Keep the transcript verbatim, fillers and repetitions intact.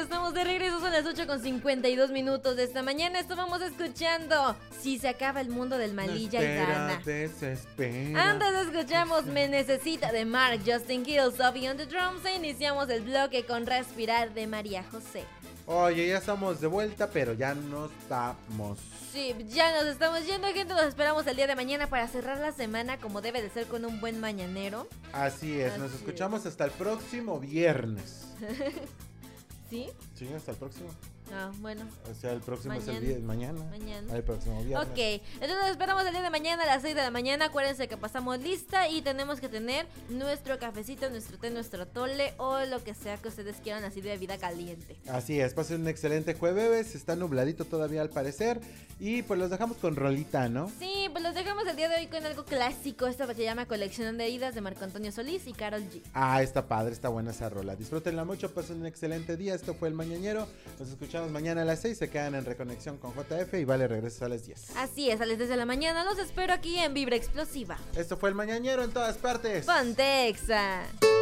estamos de regreso, son las ocho con cincuenta y dos minutos de esta mañana. Estábamos escuchando Si se acaba el mundo del Malilla no y Dana. Desespera. Antes escuchamos Me Necesita de Mark, Justin Hill, Sophie on the Drums e iniciamos el bloque con Respirar de María José. Oye, ya estamos de vuelta, pero ya nos vamos. Sí, ya nos estamos yendo, gente. Nos esperamos el día de mañana para cerrar la semana como debe de ser, con un buen mañanero. Así es, Así nos escuchamos es. hasta el próximo viernes. ¿Sí? Sí, hasta el próximo. Ah, bueno. O sea, el próximo Mañana. es el día mañana. Mañana. El próximo viernes. Ok, entonces nos esperamos el día de mañana a las seis de la mañana. Acuérdense que pasamos lista y tenemos que tener nuestro cafecito, nuestro té, nuestro tole o lo que sea que ustedes quieran, así de bebida caliente. Así es, pasen un excelente jueves. Está nubladito todavía al parecer. Y pues los dejamos con rolita, ¿no? Sí, pues los dejamos el día de hoy con algo clásico. Esto que se llama Colección de Heridas de Marco Antonio Solís y Karol G. Ah, está padre, está buena esa rola. Disfrútenla mucho, pasen un excelente día. Esto fue El Mañanero. Nos escuchamos mañana a las seis. Se quedan en Reconexión con J F y Vale regresa a las diez. Así es, a las diez de la mañana. Los espero aquí en Vibra Explosiva. Esto fue El Mañanero en todas partes. Ponte Exa.